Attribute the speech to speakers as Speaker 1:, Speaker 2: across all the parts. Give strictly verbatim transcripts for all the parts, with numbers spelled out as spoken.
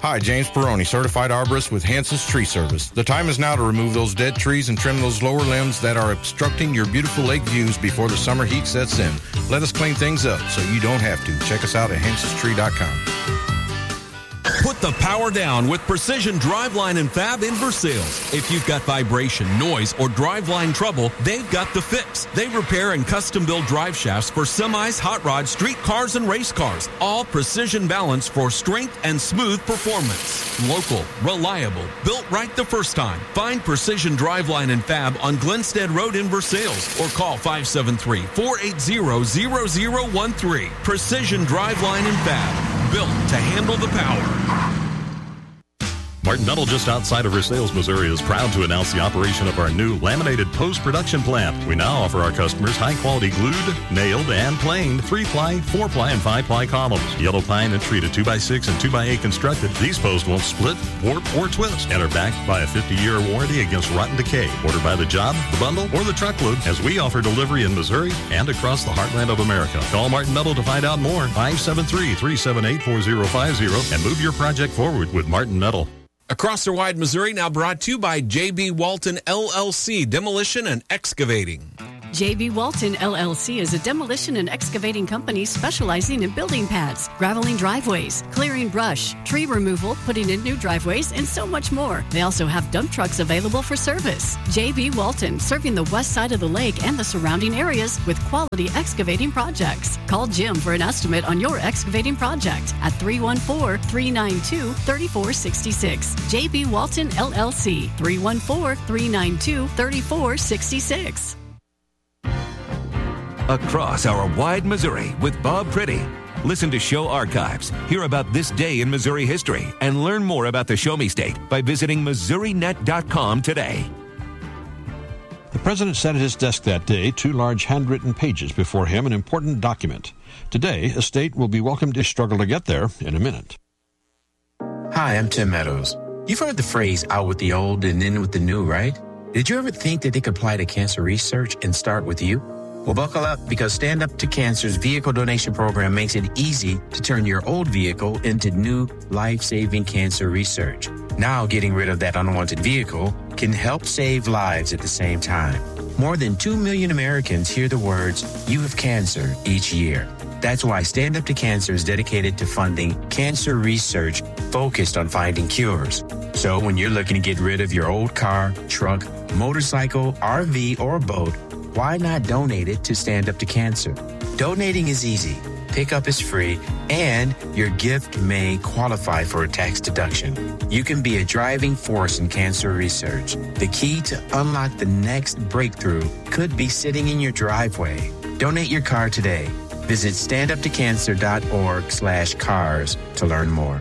Speaker 1: Hi, James Peroni, certified arborist with Hanson's Tree Service. The time is now to remove those dead trees and trim those lower limbs that are obstructing your beautiful lake views before the summer heat sets in. Let us clean things up so you don't have to. Check us out at hansons tree dot com.
Speaker 2: Put the power down with Precision Driveline and Fab in Versailles. If you've got vibration, noise, or driveline trouble, they've got the fix. They repair and custom build drive shafts for semis, hot rods, street cars, and race cars. All precision balanced for strength and smooth performance. Local, reliable, built right the first time. Find Precision Driveline and Fab on Glenstead Road in Versailles or call five seven three, four eight zero, zero zero one three. Precision Driveline and Fab, built to handle the power.
Speaker 3: Martin Metal, just outside of Versailles, Missouri, is proud to announce the operation of our new laminated post-production plant. We now offer our customers high-quality glued, nailed, and planed three-ply, four-ply, and five-ply columns. Yellow pine and treated two by six and two by eight constructed. These posts won't split, warp, or twist and are backed by a fifty-year warranty against rotten decay. Order by the job, the bundle, or the truckload, as we offer delivery in Missouri and across the heartland of America. Call Martin Metal to find out more. five seven three, three seven eight, four zero five zero and move your project forward with Martin Metal.
Speaker 2: Across the wide Missouri, now brought to you by J B. Walton, L L C, Demolition and Excavating.
Speaker 4: J B. Walton, L L C is a demolition and excavating company specializing in building pads, graveling driveways, clearing brush, tree removal, putting in new driveways, and so much more. They also have dump trucks available for service. J B. Walton, serving the west side of the lake and the surrounding areas with quality excavating projects. Call Jim for an estimate on your excavating project at three one four, three nine two, three four six six. J B. Walton, L L C, three one four, three nine two, three four six six.
Speaker 5: Across our wide Missouri with Bob Pretty. Listen to show archives, hear about this day in Missouri history, and learn more about the Show Me State by visiting Missouri Net dot com today.
Speaker 6: The president sat at his desk that day, two large handwritten pages before him, an important document. Today, a state will be welcome to struggle to get there in a minute.
Speaker 7: Hi, I'm Tim Meadows. You've heard the phrase out with the old and in with the new, right? Did you ever think that they could apply to cancer research and start with you? Well, buckle up, because Stand Up to Cancer's vehicle donation program makes it easy to turn your old vehicle into new life-saving cancer research. Now, getting rid of that unwanted vehicle can help save lives at the same time. More than two million Americans hear the words, "You have cancer," each year. That's why Stand Up to Cancer is dedicated to funding cancer research focused on finding cures. So when you're looking to get rid of your old car, truck, motorcycle, R V, or boat, why not donate it to Stand Up to Cancer? Donating is easy, pickup is free, and your gift may qualify for a tax deduction. You can be a driving force in cancer research. The key to unlock the next breakthrough could be sitting in your driveway. Donate your car today. Visit stand up to cancer dot org slash cars to learn more.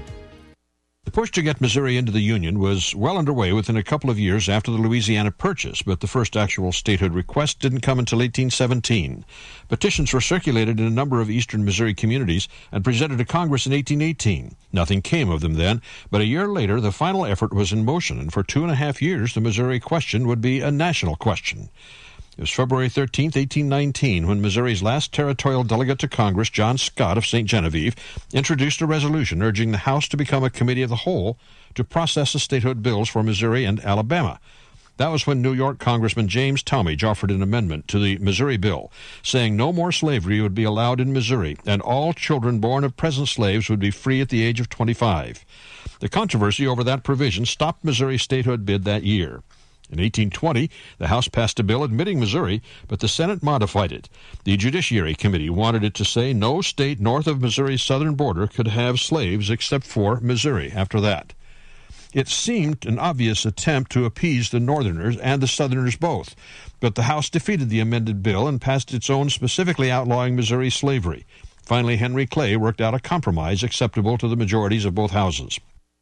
Speaker 6: The push to get Missouri into the Union was well underway within a couple of years after the Louisiana Purchase, but the first actual statehood request didn't come until eighteen seventeen. Petitions were circulated in a number of eastern Missouri communities and presented to Congress in eighteen eighteen. Nothing came of them then, but a year later the final effort was in motion, and for two and a half years the Missouri question would be a national question. It was February thirteenth, eighteen nineteen, when Missouri's last territorial delegate to Congress, John Scott of Saint Genevieve, introduced a resolution urging the House to become a committee of the whole to process the statehood bills for Missouri and Alabama. That was when New York Congressman James Talmadge offered an amendment to the Missouri bill, saying no more slavery would be allowed in Missouri, and all children born of present slaves would be free at the age of twenty-five. The controversy over that provision stopped Missouri's statehood bid that year. In eighteen twenty, the House passed a bill admitting Missouri, but the Senate modified it. The Judiciary Committee wanted it to say no state north of Missouri's southern border could have slaves except for Missouri after that. It seemed an obvious attempt to appease the Northerners and the Southerners both, but the House defeated the amended bill and passed its own specifically outlawing Missouri slavery. Finally, Henry Clay worked out a compromise acceptable to the majorities of both houses.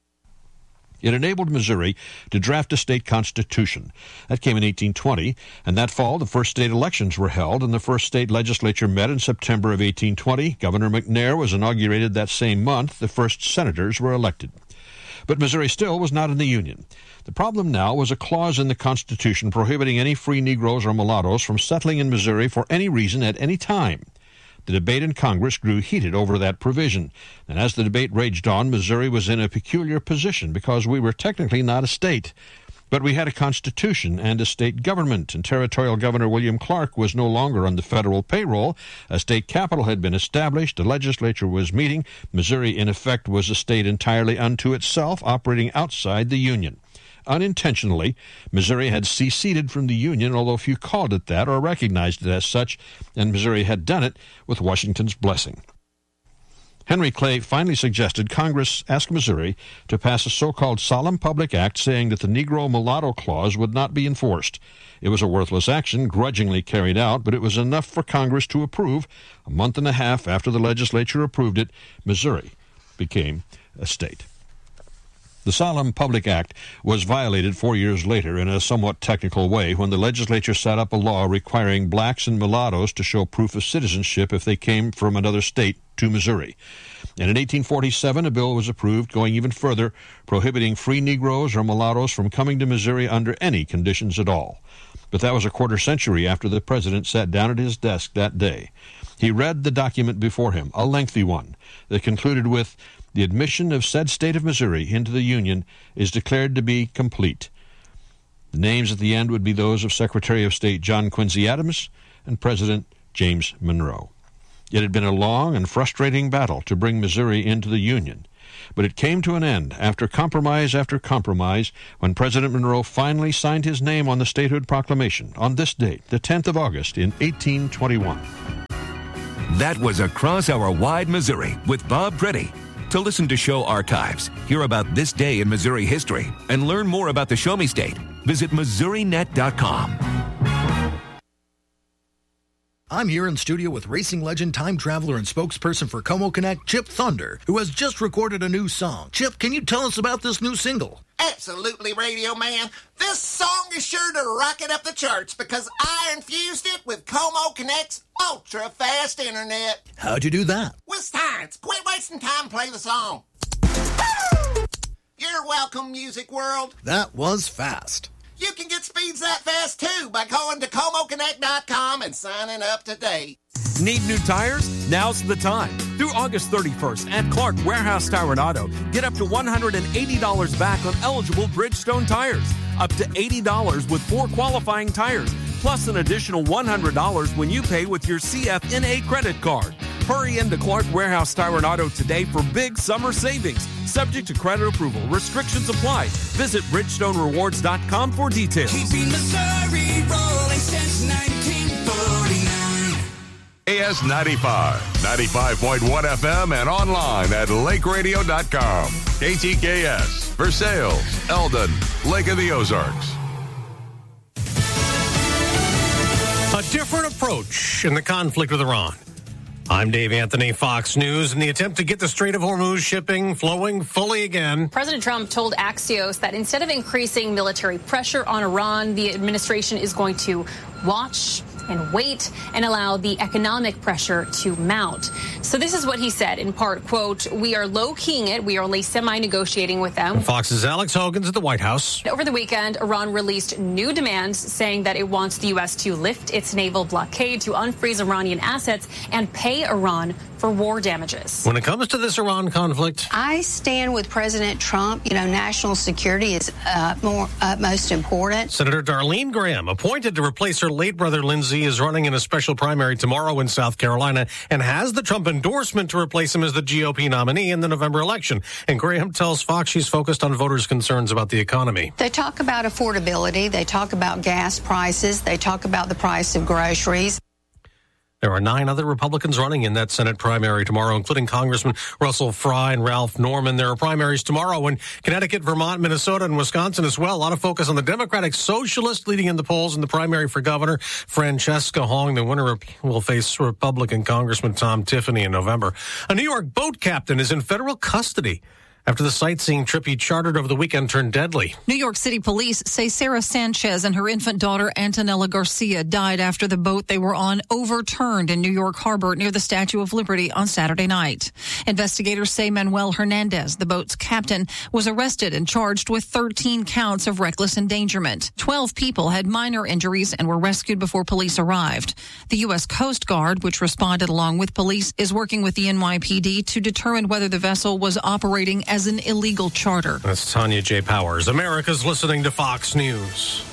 Speaker 6: It enabled Missouri to draft a state constitution. That came in eighteen twenty, and that fall the first state elections were held, and the first state legislature met in September of eighteen twenty. Governor McNair was inaugurated that same month. The first senators were elected. But Missouri still was not in the Union. The problem now was a clause in the Constitution prohibiting any free Negroes or mulattoes from settling in Missouri for any reason at any time. The debate in Congress grew heated over that provision. And as the debate raged on, Missouri was in a peculiar position because we were technically not a state. But we had a constitution and a state government, and Territorial Governor William Clark was no longer on the federal payroll. A state capital had been established, a legislature was meeting. Missouri, in effect, was a state entirely unto itself, operating outside the Union. Unintentionally, Missouri had seceded from the Union, although few called it that or recognized it as such, and Missouri had done it with Washington's blessing. Henry Clay finally suggested Congress ask Missouri to pass a so-called solemn public act saying that the Negro Mulatto Clause would not be enforced. It was a worthless action, grudgingly carried out, but it was enough for Congress to approve. A month and a half after the legislature approved it, Missouri became a state. The Solemn Public Act was violated four years later in a somewhat technical way when the legislature set up a law requiring blacks and mulattoes to show proof of citizenship if they came from another state to Missouri. And in eighteen forty-seven, a bill was approved going even further, prohibiting free Negroes or mulattoes from coming to Missouri under any conditions at all. But that was a quarter century after the president sat down at his desk that day. He read the document before him, a lengthy one, that concluded with, "The admission of said state of Missouri into the Union is declared to be complete." The names at the end would be those of Secretary of State John Quincy Adams and President James Monroe. It had been a long and frustrating battle to bring Missouri into the Union, but it came to an end after compromise after compromise when President Monroe finally signed his name on the Statehood Proclamation on this date, the tenth of August in eighteen twenty-one.
Speaker 5: That was Across Our Wide Missouri with Bob Pretty. To listen to show archives, hear about this day in Missouri history, and learn more about the Show Me State, visit Missouri Net dot com.
Speaker 8: I'm here in studio with racing legend, time traveler, and spokesperson for Como Connect, Chip Thunder, who has just recorded a new song. Chip, can you tell us about this new single?
Speaker 9: Absolutely, Radio Man. This song is sure to rocket up the charts because I infused it with Como Connect's ultra-fast internet.
Speaker 8: How'd you do that?
Speaker 9: With science. Quit wasting time, play the song. You're welcome, Music World.
Speaker 8: That was fast.
Speaker 9: You can get speeds that fast, too, by going to Como Connect dot com and signing up today.
Speaker 2: Need new tires? Now's the time. Through August thirty-first at Clark Warehouse Tire and Auto, get up to one hundred eighty dollars back on eligible Bridgestone tires. Up to eighty dollars with four qualifying tires, plus an additional one hundred dollars when you pay with your C F N A credit card. Hurry into Clark Warehouse Tire and Auto today for big summer savings. Subject to credit approval. Restrictions apply. Visit Bridgestone Rewards dot com for details.
Speaker 10: Keeping Missouri rolling since nineteen forty-nine.
Speaker 11: A S ninety-five, ninety-five point one F M, and online at lake radio dot com. K T K S, Versailles, Eldon, Lake of the Ozarks.
Speaker 12: A different approach in the conflict with Iran. I'm Dave Anthony, Fox News. In the attempt to get the Strait of Hormuz shipping flowing fully again,
Speaker 13: President Trump told Axios that instead of increasing military pressure on Iran, the administration is going to watch and wait and allow the economic pressure to mount. So this is what he said, in part, quote, "We are low-keying it. We are only semi-negotiating with them."
Speaker 12: Fox's Alex Hogan's at the White House.
Speaker 13: Over the weekend, Iran released new demands saying that it wants the U S to lift its naval blockade, to unfreeze Iranian assets, and pay Iran for war damages.
Speaker 12: When it comes to this Iran conflict,
Speaker 14: I stand with President Trump. You know, national security is uh, more uh, most important.
Speaker 12: Senator Darlene Graham, appointed to replace her late brother Lindsey, is running in a special primary tomorrow in South Carolina and has the Trump endorsement to replace him as the G O P nominee in the November election. And Graham tells Fox she's focused on voters' concerns about the economy.
Speaker 14: They talk about affordability. They talk about gas prices. They talk about the price of groceries.
Speaker 12: There are nine other Republicans running in that Senate primary tomorrow, including Congressman Russell Fry and Ralph Norman. There are primaries tomorrow in Connecticut, Vermont, Minnesota, and Wisconsin as well. A lot of focus on the Democratic Socialist leading in the polls in the primary for governor. Francesca Hong, the winner, will face Republican Congressman Tom Tiffany in November. A New York boat captain is in federal custody after the sightseeing trip he chartered over the weekend turned deadly.
Speaker 15: New York City police say Sarah Sanchez and her infant daughter Antonella Garcia died after the boat they were on overturned in New York Harbor near the Statue of Liberty on Saturday night. Investigators say Manuel Hernandez, the boat's captain, was arrested and charged with thirteen counts of reckless endangerment. Twelve people had minor injuries and were rescued before police arrived. The U S Coast Guard, which responded along with police, is working with the N Y P D to determine whether the vessel was operating as an illegal charter.
Speaker 12: That's Tanya J. Powers. America's listening to Fox News.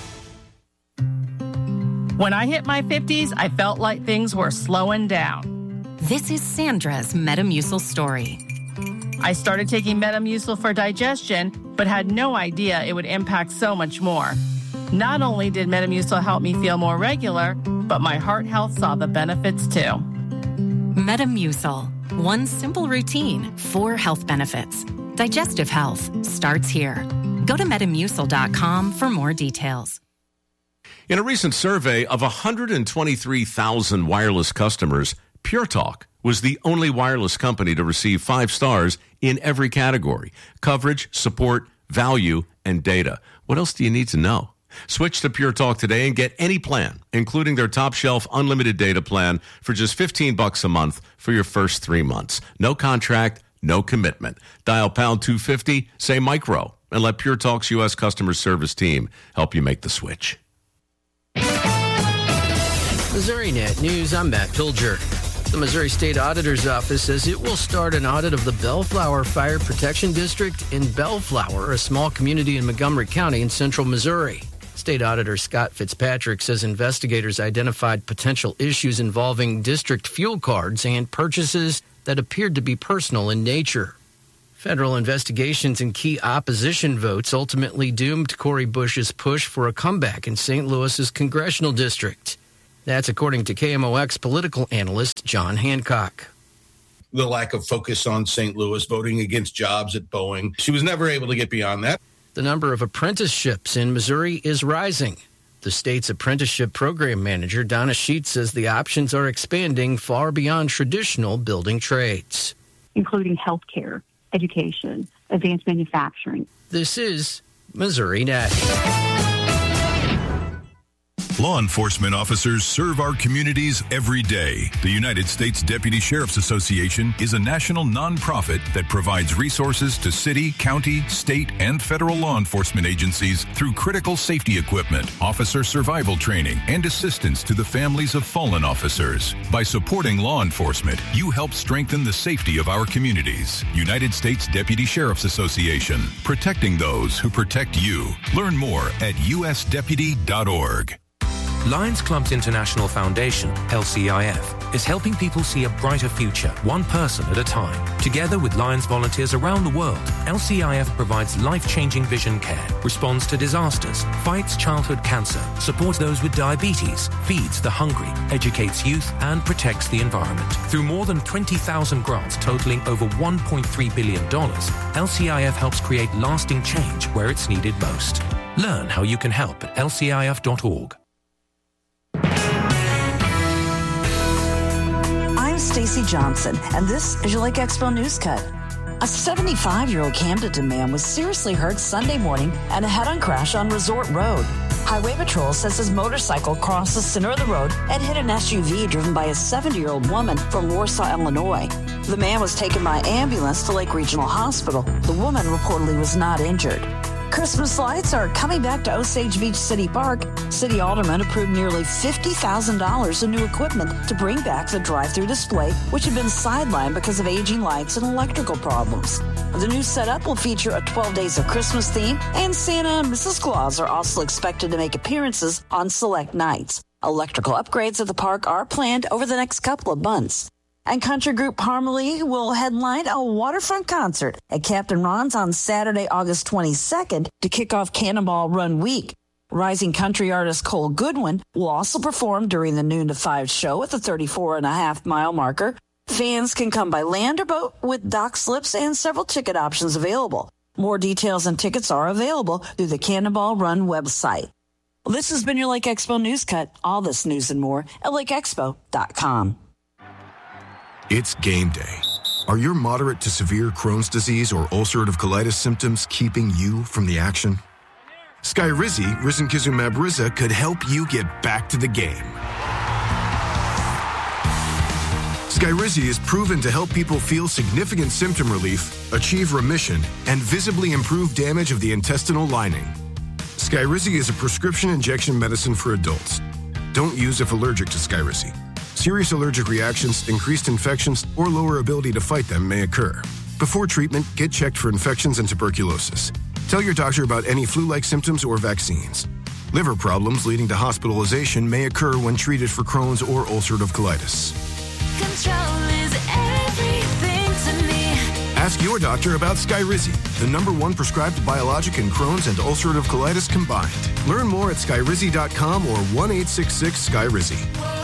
Speaker 16: When I hit my fifties, I felt like things were slowing down.
Speaker 17: This is Sandra's Metamucil story.
Speaker 16: I started taking Metamucil for digestion, but had no idea it would impact so much more. Not only did Metamucil help me feel more regular, but my heart health saw the benefits too.
Speaker 17: Metamucil. One simple routine, four health benefits. Digestive health starts here. Go to metamucil dot com for more details.
Speaker 18: In a recent survey of one hundred twenty-three thousand wireless customers, Pure Talk was the only wireless company to receive five stars in every category: coverage, support, value, and data. What else do you need to know? Switch to Pure Talk today and get any plan, including their top shelf unlimited data plan for just fifteen bucks a month for your first three months. No contract, no commitment. Dial pound two fifty, say micro, and let Pure Talk's U S customer service team help you make the switch.
Speaker 19: MissouriNet News, I'm Matt Pilger. The Missouri State Auditor's Office says it will start an audit of the Bellflower Fire Protection District in Bellflower, a small community in Montgomery County in central Missouri. State Auditor Scott Fitzpatrick says investigators identified potential issues involving district fuel cards and purchases that appeared to be personal in nature. Federal investigations and key opposition votes ultimately doomed Cori Bush's push for a comeback in Saint Louis's congressional district. That's according to K M O X political analyst John Hancock.
Speaker 20: The lack of focus on Saint Louis, voting against jobs at Boeing. She was never able to get beyond that.
Speaker 19: The number of apprenticeships in Missouri is rising. The state's apprenticeship program manager, Donna Sheets, says the options are expanding far beyond traditional building trades,
Speaker 21: including healthcare, education, advanced manufacturing.
Speaker 19: This is MissouriNet.
Speaker 22: Law enforcement officers serve our communities every day. The United States Deputy Sheriff's Association is a national nonprofit that provides resources to city, county, state, and federal law enforcement agencies through critical safety equipment, officer survival training, and assistance to the families of fallen officers. By supporting law enforcement, you help strengthen the safety of our communities. United States Deputy Sheriff's Association, protecting those who protect you. Learn more at u s deputy dot org.
Speaker 23: Lions Clubs International Foundation, L C I F, is helping people see a brighter future, one person at a time. Together with Lions volunteers around the world, L C I F provides life-changing vision care, responds to disasters, fights childhood cancer, supports those with diabetes, feeds the hungry, educates youth, and protects the environment. Through more than twenty thousand grants totaling over one point three billion dollars, L C I F helps create lasting change where it's needed most. Learn how you can help at L C I F dot org.
Speaker 24: I'm Stacy Johnson, and this is your Lake Expo News Cut. A seventy-five-year-old Camden man was seriously hurt Sunday morning in a head-on crash on Resort Road. Highway Patrol says his motorcycle crossed the center of the road and hit an S U V driven by a seventy-year-old woman from Warsaw, Illinois. The man was taken by ambulance to Lake Regional Hospital. The woman reportedly was not injured. Christmas lights are coming back to Osage Beach City Park. City aldermen approved nearly fifty thousand dollars in new equipment to bring back the drive-through display, which had been sidelined because of aging lights and electrical problems. The new setup will feature a twelve Days of Christmas theme, and Santa and Missus Claus are also expected to make appearances on select nights. Electrical upgrades at the park are planned over the next couple of months. And country group Harmony will headline a waterfront concert at Captain Ron's on Saturday, August twenty-second to kick off Cannonball Run Week. Rising country artist Cole Goodwin will also perform during the noon to five show at the thirty-four and a half mile marker. Fans can come by land or boat with dock slips and several ticket options available. More details and tickets are available through the Cannonball Run website. Well, this has been your Lake Expo News Cut. All this news and more at lake expo dot com.
Speaker 25: It's game day.
Speaker 1: Are your moderate to severe Crohn's disease or ulcerative colitis symptoms keeping you from the action? Skyrizi, risankizumab Riza, could help you get back to the game. Skyrizi is proven to help people feel significant symptom relief, achieve remission, and visibly improve damage of the intestinal lining. Skyrizi is a prescription injection medicine for adults. Don't use if allergic to Skyrizi. Serious allergic reactions, increased infections, or lower ability to fight them may occur. Before treatment, get checked for infections and tuberculosis. Tell your doctor about any flu-like symptoms or vaccines. Liver problems leading to hospitalization may occur when treated for Crohn's or ulcerative colitis.
Speaker 10: Control is everything to me.
Speaker 1: Ask your doctor about Skyrizi, the number one prescribed biologic in Crohn's and ulcerative colitis combined. Learn more at skyrizi dot com or one eight six six Skyrizi.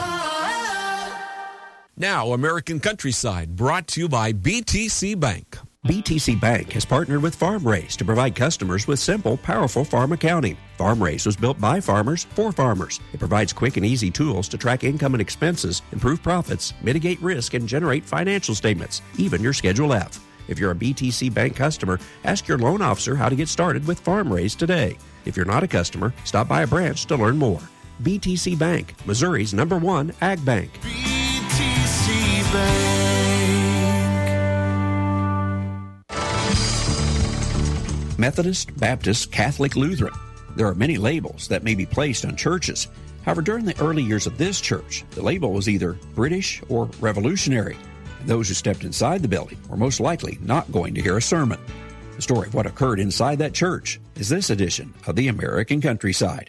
Speaker 2: Now, American Countryside, brought to you by B T C Bank.
Speaker 3: B T C Bank has partnered with FarmRaise to provide customers with simple, powerful farm accounting. FarmRaise was built by farmers for farmers. It provides quick and easy tools to track income and expenses, improve profits, mitigate risk, and generate financial statements, even your Schedule F. If you're a B T C Bank customer, ask your loan officer how to get started with FarmRaise today. If you're not a customer, stop by a branch to learn more. B T C Bank, Missouri's number one ag bank.
Speaker 10: B T C Bank.
Speaker 3: Methodist, Baptist, Catholic, Lutheran. There are many labels that may be placed on churches. However, during the early years of this church, the label was either British or Revolutionary. And those who stepped inside the building were most likely not going to hear a sermon. The story of what occurred inside that church is this edition of the American Countryside.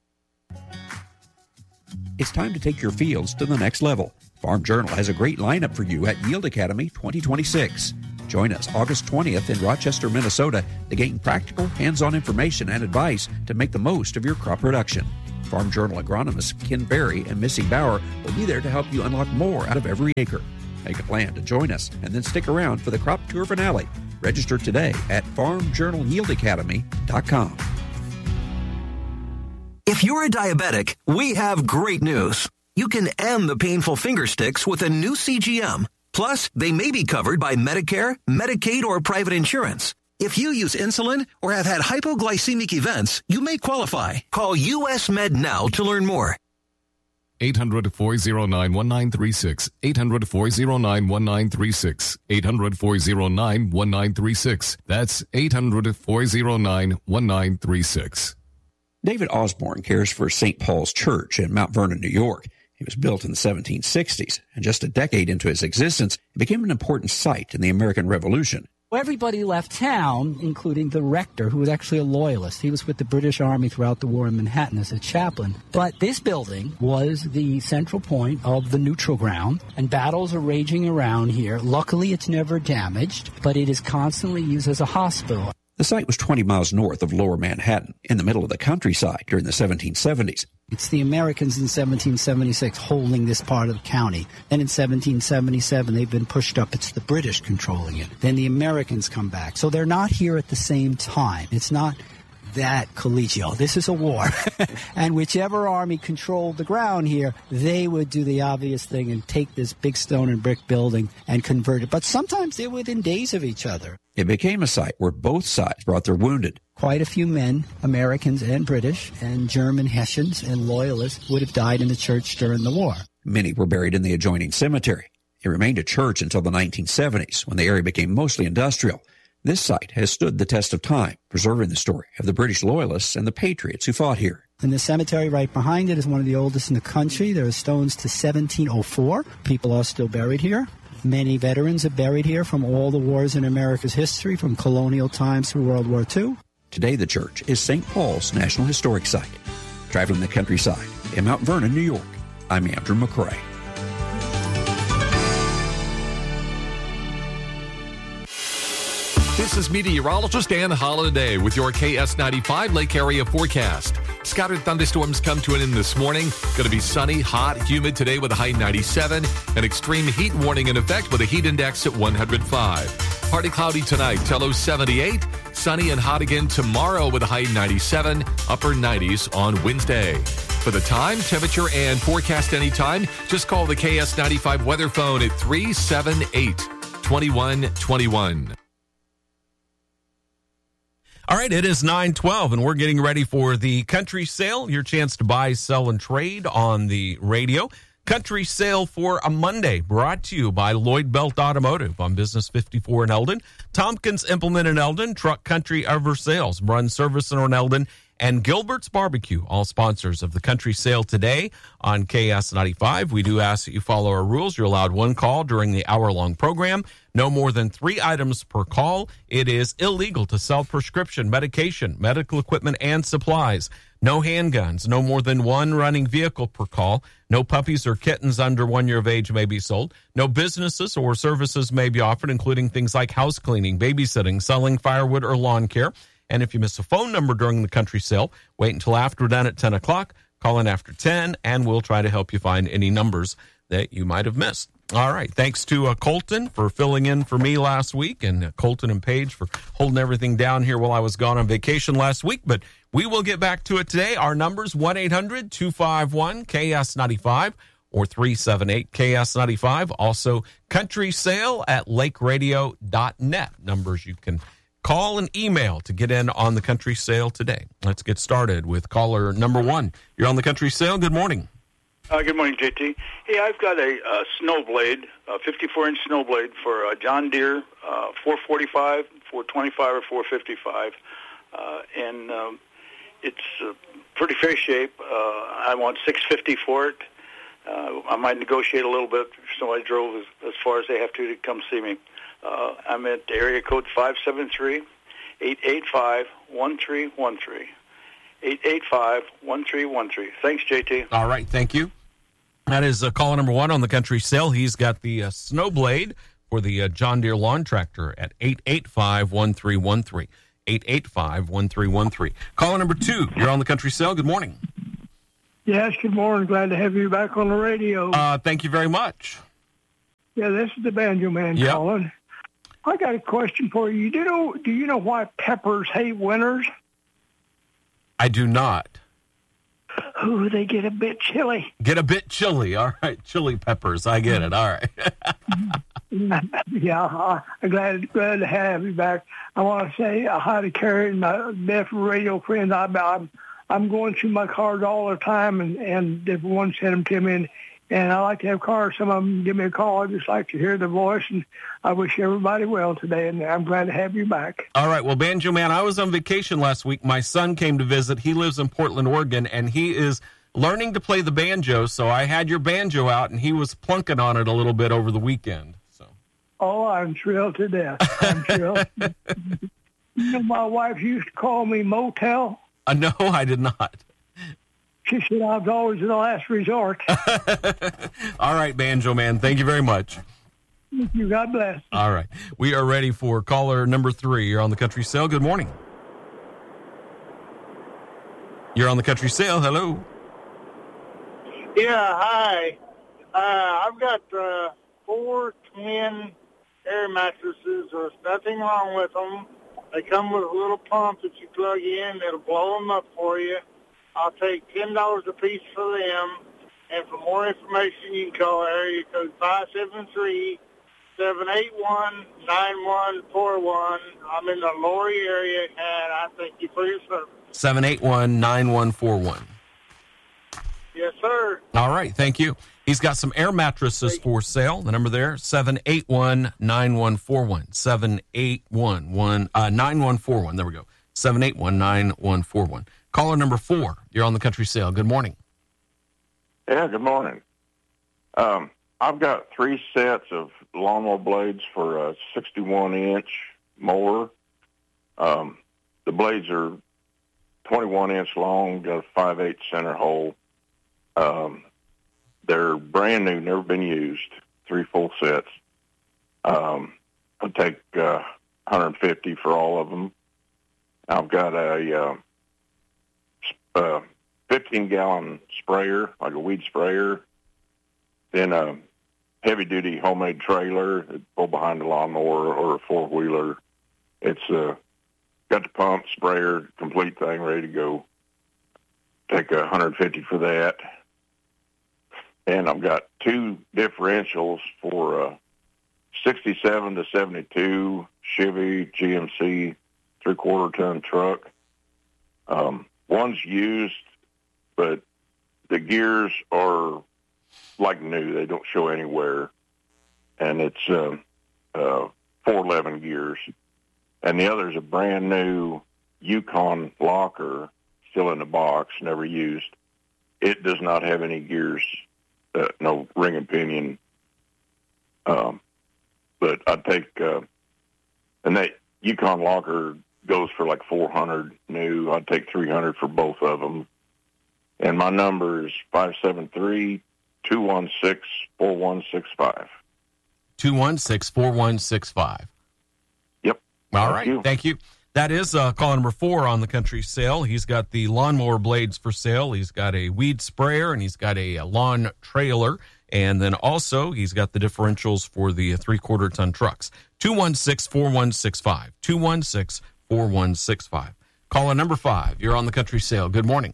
Speaker 3: It's time to take your fields to the next level. Farm Journal has a great lineup for you at Yield Academy twenty twenty-six. Join us August twentieth in Rochester, Minnesota to gain practical, hands-on information and advice to make the most of your crop production. Farm Journal agronomists Ken Berry and Missy Bauer will be there to help you unlock more out of every acre. Make a plan to join us and then stick around for the crop tour finale. Register today at farm journal yield academy dot com.
Speaker 4: If you're a diabetic, we have great news. You can end the painful finger sticks with a new C G M. Plus, they may be covered by Medicare, Medicaid, or private insurance. If you use insulin or have had hypoglycemic events, you may qualify. Call U S Med now to learn more.
Speaker 7: eight hundred, four oh nine, one nine three six. eight hundred, four oh nine, one nine three six. eight hundred, four oh nine, one nine three six. That's eight hundred, four oh nine, one nine three six.
Speaker 3: David Osborne cares for Saint Paul's Church in Mount Vernon, New York. It was built in the seventeen sixties, and just a decade into its existence, it became an important site in the American Revolution.
Speaker 25: Everybody left town, including the rector, who was actually a loyalist. He was with the British Army throughout the war in Manhattan as a chaplain. But this building was the central point of the neutral ground, and battles are raging around here. Luckily, it's never damaged, but it is constantly used as a hospital.
Speaker 3: The site was twenty miles north of Lower Manhattan, in the middle of the countryside during the seventeen seventies.
Speaker 25: It's the Americans in seventeen seventy-six holding this part of the county. Then in seventeen seventy-seven, they've been pushed up. It's the British controlling it. Then the Americans come back. So they're not here at the same time. It's not that collegial. This is a war. And whichever army controlled the ground here, they would do the obvious thing and take this big stone and brick building and convert it. But sometimes they're within days of each other.
Speaker 3: It became a site where both sides brought their wounded.
Speaker 25: Quite a few men, Americans and British, and German Hessians and Loyalists would have died in the church during the war.
Speaker 3: Many were buried in the adjoining cemetery. It remained a church until the nineteen seventies, when the area became mostly industrial. This site has stood the test of time, preserving the story of the British Loyalists and the Patriots who fought here.
Speaker 25: And the cemetery right behind it is one of the oldest in the country. There are stones to seventeen oh four. People are still buried here. Many veterans are buried here from all the wars in America's history, from colonial times through World War Two.
Speaker 3: Today, the church is Saint Paul's National Historic Site. Traveling the countryside in Mount Vernon, New York, I'm Andrew McCrae.
Speaker 26: This is meteorologist Dan Holiday with your K S ninety-five Lake Area forecast. Scattered thunderstorms come to an end this morning. Going to be sunny, hot, humid today with a high ninety-seven. An extreme heat warning in effect with a heat index at one hundred five. Partly cloudy tonight, low seventy-eight. Sunny and hot again tomorrow with a high ninety-seven. Upper nineties on Wednesday. For the time, temperature, and forecast anytime, just call the K S ninety-five weather phone at three seven eight, twenty-one twenty-one.
Speaker 2: All right, it is nine twelve, and we're getting ready for the Country Sale, your chance to buy, sell, and trade on the radio. Country Sale for a Monday, brought to you by Lloyd Belt Automotive on Business fifty-four in Eldon, Tompkins Implement in Eldon, Truck Country Ever Sales, Run Service in Eldon, and Gilbert's Barbecue, all sponsors of the Country Sale today on K S ninety-five. We do ask that you follow our rules. You're allowed one call during the hour-long program. No more than three items per call. It is illegal to sell prescription medication, medical equipment, and supplies. No handguns. No more than one running vehicle per call. No puppies or kittens under one year of age may be sold. No businesses or services may be offered, including things like house cleaning, babysitting, selling firewood, or lawn care. And if you miss a phone number during the Country Sale, wait until after we're done at ten o'clock. Call in after ten, and we'll try to help you find any numbers that you might have missed. All right. Thanks to uh, Colton for filling in for me last week, and uh, Colton and Paige for holding everything down here while I was gone on vacation last week. But we will get back to it today. Our numbers, one eight hundred two five one K S ninety-five or three seven eight K S ninety-five. Also, Country Sale at lake radio dot net. Numbers you can call and email to get in on the Country Sale today. Let's get started with caller number one. You're on the Country Sale. Good morning.
Speaker 5: Uh, good morning, J T. Hey, I've got a, a snowblade, a fifty-four inch snowblade for a John Deere uh, four forty-five, four twenty-five, or four fifty-five, uh, and um, it's uh, pretty fair shape. Uh, I want six fifty for it. Uh, I might negotiate a little bit if somebody drove as, as far as they have to to come see me. Uh, I'm at area code five seven three, eight eight five, one three one three. eight eight five, one three one three. Thanks, J T.
Speaker 2: All right, thank you. That is uh, caller number one on the Country Sale. He's got the uh, Snowblade for the uh, John Deere lawn tractor at eight eight five, one three one three. eight eight five, one three one three. Caller number two, you're on the Country Sale. Good morning.
Speaker 6: Yes, good morning. Glad to have you back on the radio.
Speaker 2: Uh, thank you very much.
Speaker 6: Yeah, this is the Banjo Man
Speaker 2: yep.
Speaker 6: calling. I got a question for you. Do you know, do you know why peppers hate winters?
Speaker 2: I do not.
Speaker 6: Oh, they get a bit chilly.
Speaker 2: Get a bit chilly. All right. Chili peppers. I get it. All right.
Speaker 6: yeah, I'm glad, glad to have you back. I want to say hi to Carrie and my best radio friends. I, I'm, I'm going through my cards all the time, and, and everyone sent them to me. And, and I like to have cars. Some of them give me a call. I just like to hear the voice, and I wish everybody well today, and I'm glad to have you back.
Speaker 2: All right. Well, Banjo Man, I was on vacation last week. My son came to visit. He lives in Portland, Oregon, and he is learning to play the banjo, so I had your banjo out, and he was plunking on it a little bit over the weekend. So.
Speaker 6: Oh, I'm thrilled to death. I'm thrilled. You know, my wife used to call me Motel.
Speaker 2: Uh, no, I did not.
Speaker 6: She said I was always the last resort.
Speaker 2: All right, Banjo Man. Thank you very much.
Speaker 6: Thank you. God bless.
Speaker 2: All right. We are ready for caller number three. You're on the Country Sale. Good morning. You're on the Country Sale. Hello.
Speaker 8: Yeah, hi. Uh, I've got uh, four twin air mattresses. There's nothing wrong with them. They come with a little pump that you plug in. It'll blow them up for you. I'll take ten dollars a piece for them. And for more information, you can call area code five seven three, seven eight one, nine one four one. I'm in the Laurie area, and I thank you for your service.
Speaker 2: seven eight one, nine one four one.
Speaker 8: Yes, sir.
Speaker 2: All right, thank you. He's got some air mattresses for sale. The number there, seven eight one, nine one four one. seven eight one, nine one four one. There we go. seven eight one, nine one four one. Caller number four, you're on the Country Sale. Good morning.
Speaker 9: Yeah, good morning. Um, I've got three sets of lawnmower blades for a sixty-one inch mower. Um, the blades are twenty-one inch long, got a five eighths center hole. Um, they're brand new, never been used, three full sets. Um, I'll take uh, one hundred fifty for all of them. I've got a uh, uh, fifteen gallon sprayer, like a weed sprayer, then a heavy-duty homemade trailer that pull behind a lawnmower or a four-wheeler. It's uh, got the pump, sprayer, complete thing, ready to go. Take one hundred fifty for that. And I've got two differentials for uh, sixty-seven to seventy-two Chevy G M C three-quarter ton truck. Um, one's used, but the gears are like new. They don't show anywhere. And it's uh, uh, four eleven gears. And the other is a brand new Yukon locker, still in the box, never used. It does not have any gears, uh, no ring and pinion. Um, but I'd take, uh, and that Yukon locker goes for like four hundred new. I'd take three hundred for both of them. And my number is five seven three, two one six, four one six five.
Speaker 11: two one six, four one six five.
Speaker 9: Yep.
Speaker 11: All
Speaker 9: Thank
Speaker 11: right.
Speaker 9: you.
Speaker 11: Thank you. That is uh, call number four on the country sale. He's got the lawnmower blades for sale. He's got a weed sprayer, and he's got a, a lawn trailer. And then also he's got the differentials for the three-quarter ton trucks. two one six, four one six five. two one six, four one six five. Caller number five. You're on the country sale. Good morning.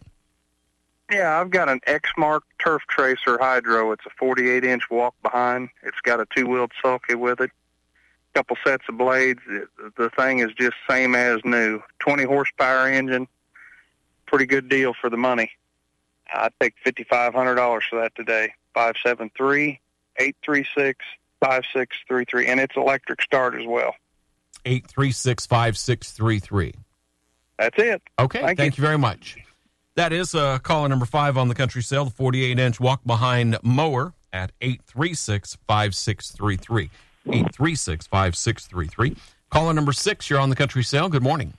Speaker 12: Yeah, I've got an Exmark Turf Tracer Hydro. It's a forty-eight inch walk behind. It's got a two-wheeled sulky with it. Couple sets of blades. It, the thing is just same as new. twenty horsepower engine. Pretty good deal for the money. I'd take fifty-five hundred dollars for that today. five seven three, eight three six, five six three three. And it's electric start as well.
Speaker 11: eight three six, five six three three.
Speaker 12: That's it.
Speaker 11: Okay, thank, thank you. you very much. That is uh, caller number five on the country sale, the forty-eight inch walk-behind mower at eight three six, five six three three. eight three six, five six three three. Caller number six, you're on the country sale. Good morning.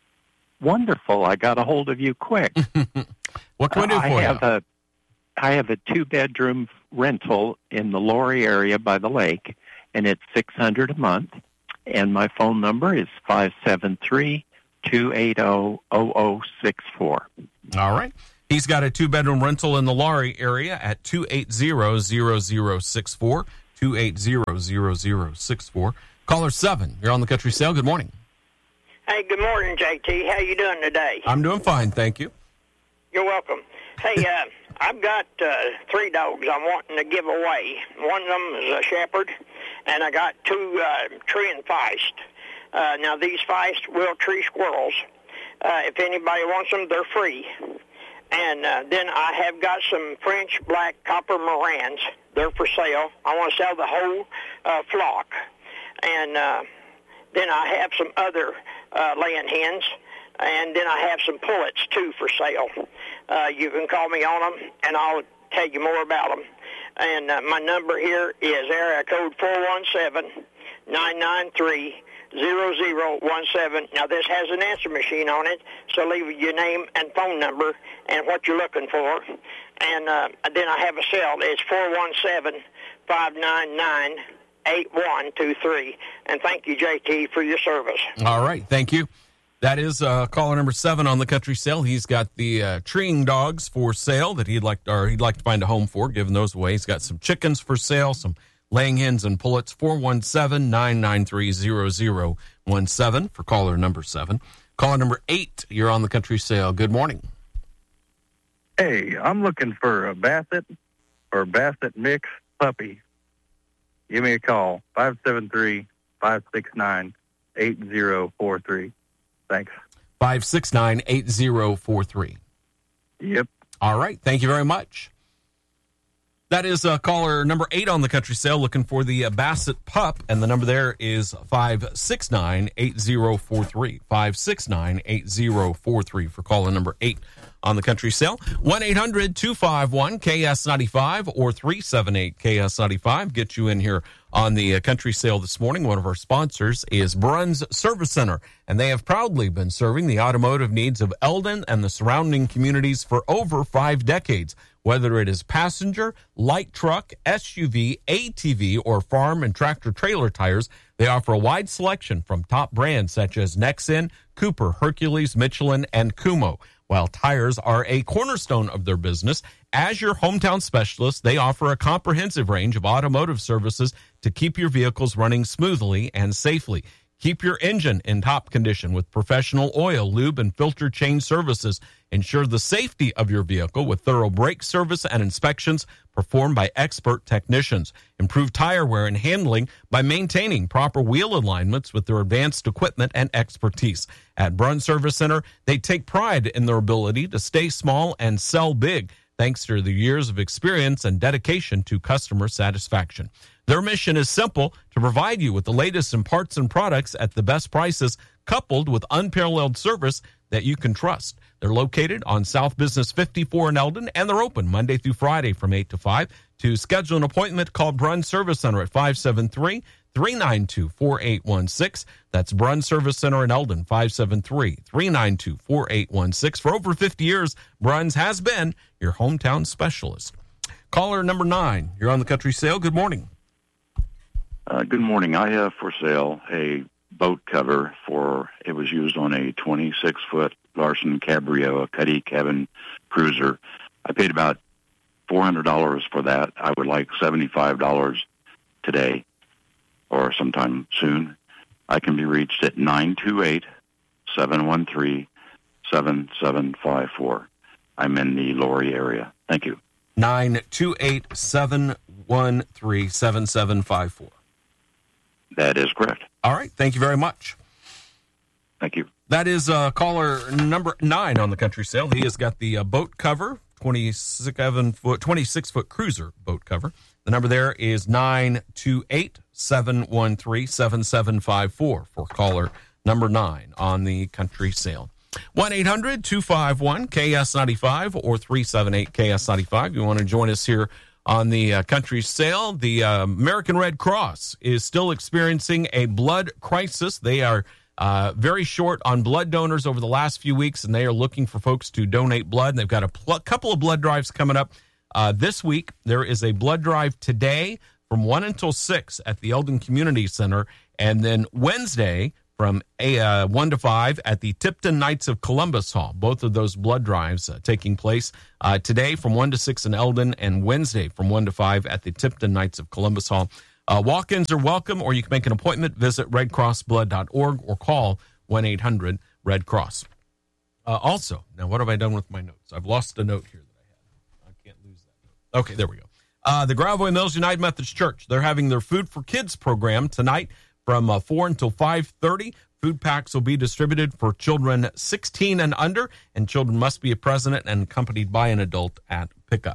Speaker 13: Wonderful. I got a hold of you quick.
Speaker 11: What can we do for
Speaker 13: uh, I have
Speaker 11: you?
Speaker 13: A, I have a two-bedroom rental in the Lori area by the lake, and it's six hundred dollars a month. And my phone number is five seven three, two eight zero, zero zero six four.
Speaker 11: All right. He's got a two-bedroom rental in the Laurie area at two eight zero, zero zero six four, two eight zero, zero zero six four. Caller seven, you're on the country sale. Good morning.
Speaker 14: Hey, good morning, J T. How you doing today?
Speaker 11: I'm doing fine, thank you.
Speaker 14: You're welcome. Hey, uh, I've got uh, three dogs I'm wanting to give away. One of them is a shepherd, and I got two uh, tree and feist. Uh, now, these feist will tree squirrels. Uh, if anybody wants them, they're free. And uh, then I have got some French black copper Morans. They're for sale. I want to sell the whole uh, flock. And uh, then I have some other uh, laying hens. And then I have some pullets, too, for sale. Uh, you can call me on them, and I'll tell you more about them. And uh, my number here is area code four one seven, nine nine three, zero zero one seven. Now, this has an answer machine on it, so leave your name and phone number and what you're looking for. And uh, then I have a cell. It's four one seven, five nine nine, eight one two three. And thank you, J T, for your service.
Speaker 11: All right, thank you. That is uh, caller number seven on the country sale. He's got the uh, treeing dogs for sale that he'd like, or he'd like to find a home for, giving those away. He's got some chickens for sale, some laying hens and pullets. four one seven, nine nine three, zero zero one seven for caller number seven. Caller number eight, you're on the country sale. Good morning.
Speaker 15: Hey, I'm looking for a Basset or Basset mix puppy. Give me a call, five seven three, five six nine, eight zero four three. Thanks.
Speaker 11: five six nine, eight zero four three.
Speaker 15: Yep.
Speaker 11: All right. Thank you very much. That is uh, caller number eight on the country sale, looking for the uh, Basset pup, and the number there is five six nine, eight zero four three. five six nine, eight zero four three for caller number eight on the country sale. one eight hundred, two five one, K S ninety-five or three seven eight, K S ninety-five. Get you in here on the uh, country sale this morning. One of our sponsors is Bruns Service Center, and they have proudly been serving the automotive needs of Eldon and the surrounding communities for over five decades. Whether it is passenger, light truck, S U V, A T V, or farm and tractor trailer tires, they offer a wide selection from top brands such as Nexen, Cooper, Hercules, Michelin, and Kumho. While tires are a cornerstone of their business, as your hometown specialist, they offer a comprehensive range of automotive services to keep your vehicles running smoothly and safely. Keep your engine in top condition with professional oil, lube, and filter change services. Ensure the safety of your vehicle with thorough brake service and inspections performed by expert technicians. Improve tire wear and handling by maintaining proper wheel alignments with their advanced equipment and expertise. At Brun Service Center, they take pride in their ability to stay small and sell big, thanks to their years of experience and dedication to customer satisfaction. Their mission is simple: to provide you with the latest in parts and products at the best prices, coupled with unparalleled service that you can trust. They're located on South Business fifty-four in Eldon, and they're open Monday through Friday from eight to five. To schedule an appointment, call Brun Service Center at five seven three, three nine two, four eight one six. That's Brun Service Center in Eldon, five seven three, three nine two, four eight one six. For over fifty years, Brun's has been your hometown specialist. Caller number nine, you're on the Country Sale. Good morning.
Speaker 16: Uh, good morning. I have for sale a boat cover for, it was used on a twenty-six foot Larson Cabrio, a Cuddy cabin cruiser. I paid about four hundred dollars for that. I would like seventy-five dollars today or sometime soon. I can be reached at nine two eight, seven one three, seven seven five four. I'm in the Laurie area. Thank you.
Speaker 11: nine two eight, seven one three, seven seven five four.
Speaker 16: That is correct.
Speaker 11: All right. Thank you very much.
Speaker 16: Thank you.
Speaker 11: That is uh, caller number nine on the Country Sale. He has got the uh, boat cover, twenty-seven foot, twenty-six foot cruiser boat cover. The number there is nine two eight, seven one three, seven seven five four for caller number nine on the Country Sale. one eight hundred, two five one, K S ninety-five or three seven eight, K S ninety-five. You want to join us here on the uh, Country Sale. The uh, American Red Cross is still experiencing a blood crisis. They are uh, very short on blood donors over the last few weeks, and they are looking for folks to donate blood. And they've got a pl- couple of blood drives coming up uh, this week. There is a blood drive today from one until six at the Eldon Community Center, and then Wednesday from a, uh, one to five at the Tipton Knights of Columbus Hall. Both of those blood drives uh, taking place uh, today from one to six in Eldon, and Wednesday from one to five at the Tipton Knights of Columbus Hall. Uh, walk-ins are welcome, or you can make an appointment. Visit red cross blood dot org or call one eight hundred red cross. Uh, also, now what have I done with my notes? I've lost a note here that I had. I can't lose that note. Okay, there we go. Uh, the Gravois Mills United Methodist Church, they're having their Food for Kids program tonight from uh, four until five thirty. Food packs will be distributed for children sixteen and under, and children must be present and accompanied by an adult at pickup.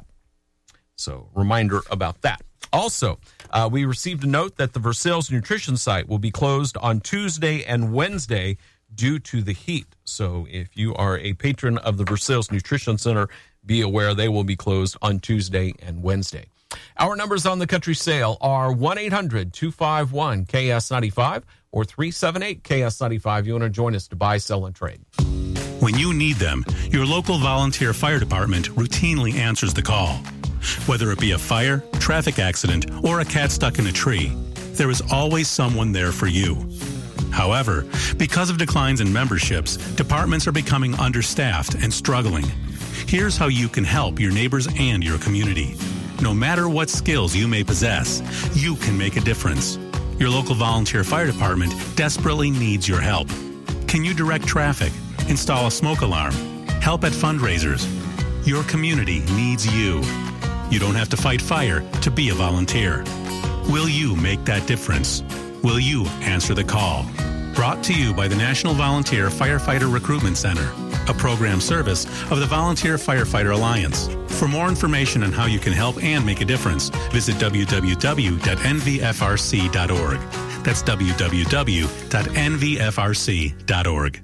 Speaker 11: So, reminder about that. Also, uh, we received a note that the Versailles Nutrition site will be closed on Tuesday and Wednesday due to the heat. So, if you are a patron of the Versailles Nutrition Center, be aware they will be closed on Tuesday and Wednesday. Our numbers on the Country Sale are one eight hundred, two five one, K S ninety-five or three seven eight, K S ninety-five. You want to join us to buy, sell, and trade.
Speaker 17: When you need them, your local volunteer fire department routinely answers the call. Whether it be a fire, traffic accident, or a cat stuck in a tree, there is always someone there for you. However, because of declines in memberships, departments are becoming understaffed and struggling. Here's how you can help your neighbors and your community. No matter what skills you may possess, you can make a difference. Your local volunteer fire department desperately needs your help. Can you direct traffic, install a smoke alarm, help at fundraisers? Your community needs you. You don't have to fight fire to be a volunteer. Will you make that difference? Will you answer the call? Brought to you by the National Volunteer Firefighter Recruitment Center, a program service of the Volunteer Firefighter Alliance. For more information on how you can help and make a difference, visit w w w dot n v f r c dot org. That's w w w dot n v f r c dot org.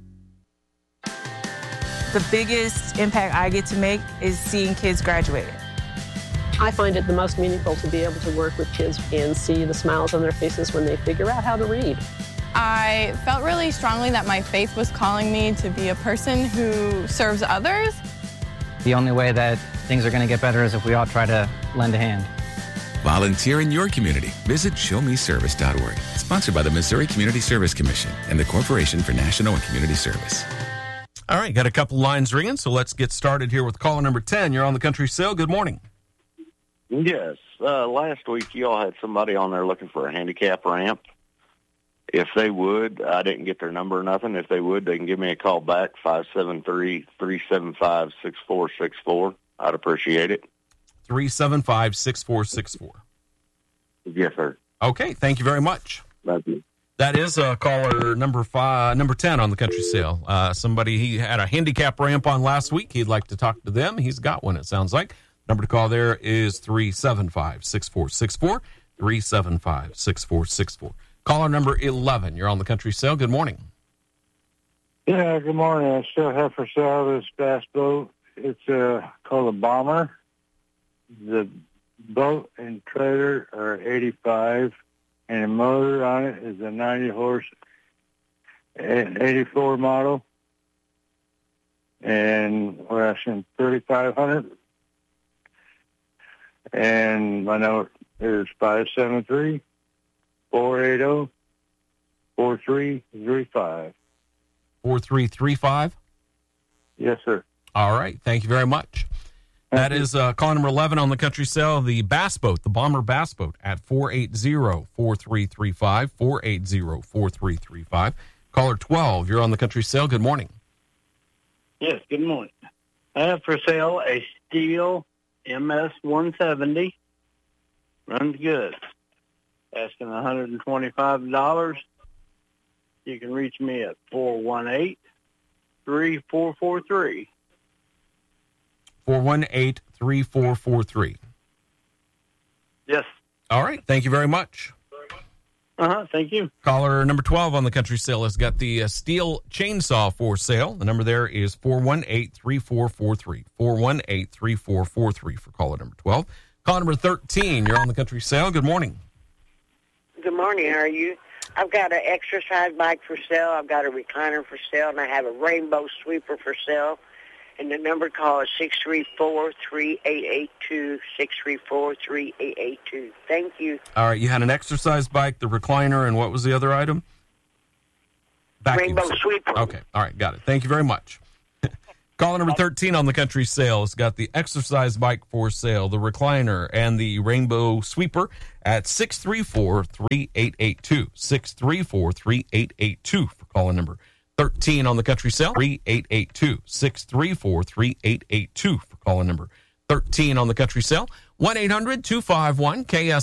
Speaker 18: The biggest impact I get to make is seeing kids graduate.
Speaker 19: I find it the most meaningful to be able to work with kids and see the smiles on their faces when they figure out how to read.
Speaker 20: I felt really strongly that my faith was calling me to be a person who serves others.
Speaker 21: The only way that things are going to get better is if we all try to lend a hand.
Speaker 27: Volunteer in your community. Visit show me service dot org. Sponsored by the Missouri Community Service Commission and the Corporation for National and Community Service.
Speaker 11: All right, got a couple lines ringing, so let's get started here with caller number ten. You're on the Country Sale. Good morning.
Speaker 28: Yes. Uh, last week, you all had somebody on there looking for a handicap ramp.
Speaker 9: if they would, I didn't get their number or nothing. If they would, they can give me a call back, five seven three, three seven five, six four six four. I'd appreciate it.
Speaker 11: three seven five, six four six four.
Speaker 9: Yes, sir.
Speaker 11: Okay, thank you very much.
Speaker 9: Thank you.
Speaker 11: That is uh, caller number five, number ten on the country sale. Uh, somebody, he had a handicap ramp on last week. He'd like to talk to them. He's got one, it sounds like. Number to call there is three seven five, six four six four, three seven five, six four six four. Caller number eleven, you're on the country sale. Good morning.
Speaker 8: Yeah, good morning. I still have for sale this bass boat. It's uh, called a Bomber. The boat and trailer are eighty-five, and the motor on it is a ninety horse eighty-four model, and we're asking thirty-five hundred. And my note is five seven three, four eight zero, four three three five.
Speaker 11: four three three five?
Speaker 8: Yes, sir.
Speaker 11: All right. Thank you very much. That is uh, call number eleven on the country sale, the bass boat, the Bomber bass boat at four eight zero, four three three five, four eight zero, four three three five. Caller twelve, you're on the country sale. Good morning.
Speaker 1: Yes, good morning. I have for sale a Steel M S one seventy. Runs good. Asking one hundred twenty-five dollars. You can reach me at four one eight, three four four three.
Speaker 11: four one eight, three four four three.
Speaker 1: Yes.
Speaker 11: All right. Thank you very much.
Speaker 1: Uh-huh. Thank you.
Speaker 11: Caller number twelve on the country sale has got the uh, steel chainsaw for sale. The number there is four one eight, three four four three. four one eight, three four four three for caller number twelve. Caller number thirteen, you're on the country sale. Good morning.
Speaker 4: Good morning. How are you? I've got an exercise bike for sale. I've got a recliner for sale, and I have a rainbow sweeper for sale. And the number to call is six three four, three eight eight two, six three four, three eight eight two. Thank you.
Speaker 11: All right, you had an exercise bike, the recliner, and what was the other item? Vacuum
Speaker 4: Rainbow sweeper.
Speaker 11: Okay, all right, got it. Thank you very much. Caller number thirteen on the country sale has got the exercise bike for sale, the recliner, and the rainbow sweeper at six three four, three eight eight two. six three four, three eight eight two for caller number thirteen on the country sale, three eight eight two. six three four, three eight eight two for caller number thirteen on the country sale. one eight hundred, two five one, K S